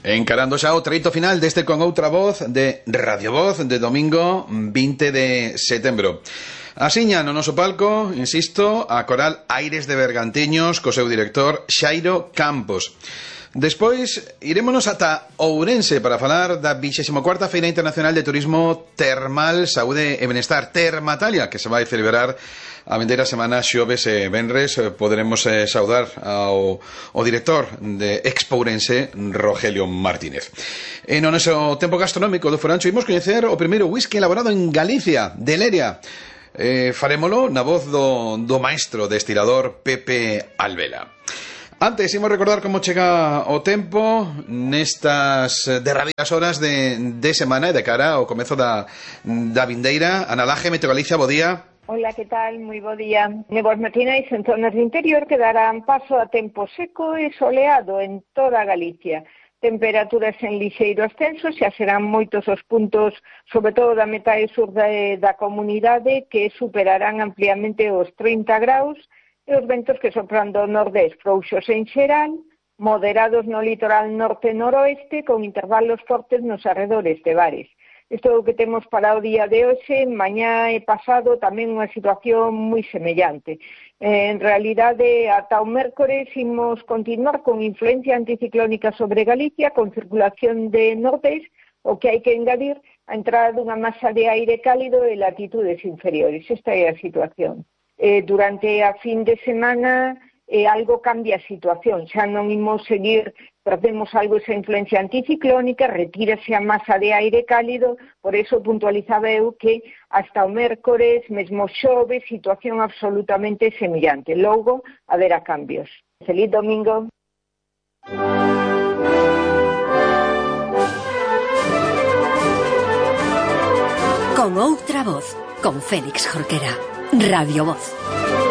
Encarando xa o treito final deste Con Outra Voz de Radio Voz de domingo 20 de setembro. Asiña no noso palco, insisto, a coral Aires de Bergantiños co seu director Xairo Campos. Despois irémonos ata Ourense para falar da 24ª Feira Internacional de Turismo Termal, Saúde e Benestar, Termatalia, que se vai celebrar a vindeira semana xoves e venres. Poderemos saudar ao director de Expo Ourense, Rogelio Martínez. E no noso tempo gastronómico do Forancho imos coñecer o primeiro whisky elaborado en Galicia, de Leria. Farémolo na voz do maestro destilador Pepe Albela. Antes, imos recordar como chega o tempo nestas derradeiras horas de semana e de cara ao comezo da vindeira. Ana Laje, Meteo Galicia, bo día. Hola, que tal? Moi bo día. Nebos matinais en zonas do interior que darán paso a tempo seco e soleado en toda Galicia. Temperaturas en lixeiro ascenso, xa serán moitos os puntos, sobre todo da metade sur da comunidade, que superarán ampliamente os 30 graus, e os ventos que sopran do nordés frouxos en xeral, moderados no litoral norte e noroeste, con intervalos fortes nos arredores de bares. Isto é o que temos para o día de hoxe. Mañá e pasado tamén unha situación moi semellante. En realidade, ata o mércores imos continuar con influencia anticiclónica sobre Galicia, con circulación de nordés, o que hai que engadir a entrada dunha masa de aire cálido e latitudes inferiores. Esta é a situación. Durante a fin de semana algo cambia a situación, xa non imos seguir, perdemos algo esa influencia anticiclónica, retírase a masa de aire cálido, por eso puntualizaba eu que hasta o mércores, mesmo xoves, situación absolutamente semellante. Logo, haberá cambios. Feliz domingo. Con Outra Voz, con Félix Jorquera. Radio Voz.